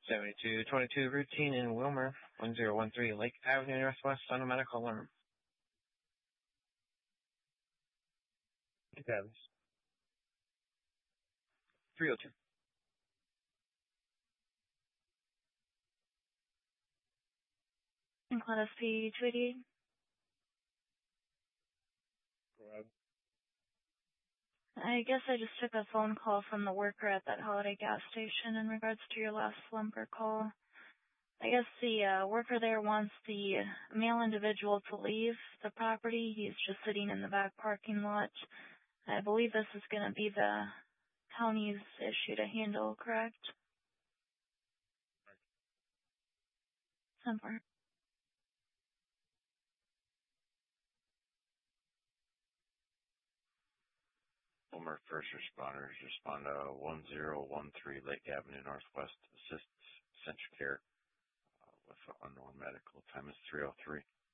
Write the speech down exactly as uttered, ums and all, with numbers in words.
seventy-two twenty-two routine in Wilmer, one zero one three Lake Avenue Northwest on a medical alarm. Travis. three oh two. And Class P two eighty-eight. I guess I just took a phone call from the worker at that Holiday gas station in regards to your last slumber call. I guess the uh, worker there wants the male individual to leave the property. He's just sitting in the back parking lot. I believe this is going to be the county's issue to handle, correct? Somewhere. Wilmer first responders respond to one zero one three Lake Avenue Northwest. Assist Central Care uh, with unknown medical. Time is three oh three.